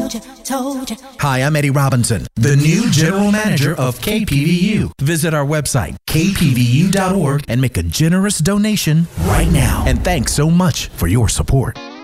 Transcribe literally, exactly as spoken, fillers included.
told you, told you. Hi, I'm Eddie Robinson, the new general manager of K P V U. Visit our website, k p v u dot org, and make a generous donation right now. And thanks so much for your support.